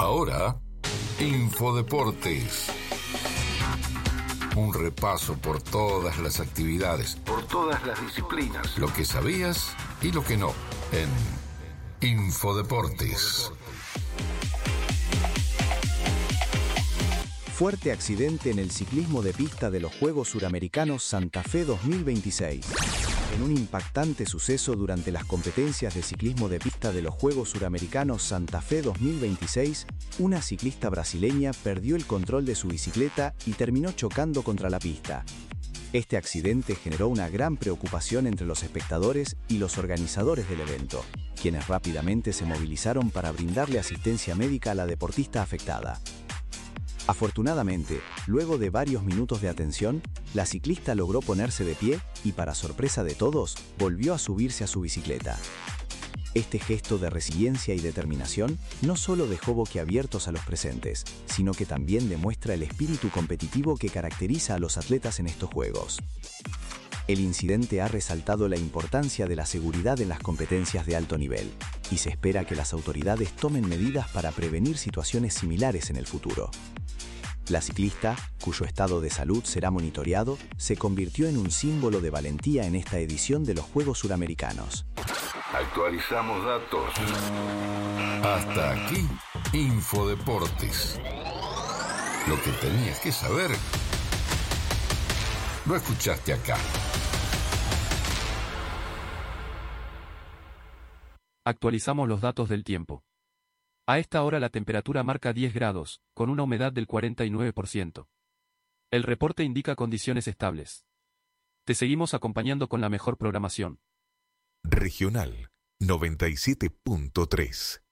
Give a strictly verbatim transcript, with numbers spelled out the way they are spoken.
Ahora, Infodeportes. Un repaso por todas las actividades, por todas las disciplinas, lo que sabías y lo que no, en Infodeportes. Fuerte accidente en el ciclismo de pista de los Juegos Suramericanos Santa Fe dos mil veintiséis. En un impactante suceso durante las competencias de ciclismo de pista de los Juegos Suramericanos Santa Fe dos mil veintiséis, una ciclista brasileña perdió el control de su bicicleta y terminó chocando contra la pista. Este accidente generó una gran preocupación entre los espectadores y los organizadores del evento, quienes rápidamente se movilizaron para brindarle asistencia médica a la deportista afectada. Afortunadamente, luego de varios minutos de atención, la ciclista logró ponerse de pie y, para sorpresa de todos, volvió a subirse a su bicicleta. Este gesto de resiliencia y determinación no solo dejó boquiabiertos a los presentes, sino que también demuestra el espíritu competitivo que caracteriza a los atletas en estos Juegos. El incidente ha resaltado la importancia de la seguridad en las competencias de alto nivel, y se espera que las autoridades tomen medidas para prevenir situaciones similares en el futuro. La ciclista, cuyo estado de salud será monitoreado, se convirtió en un símbolo de valentía en esta edición de los Juegos Suramericanos. Actualizamos datos. Hasta aquí, Infodeportes. Lo que tenías que saber, lo escuchaste acá. Actualizamos los datos del tiempo. A esta hora la temperatura marca diez grados, con una humedad del cuarenta y nueve por ciento. El reporte indica condiciones estables. Te seguimos acompañando con la mejor programación. Regional noventa y siete punto tres.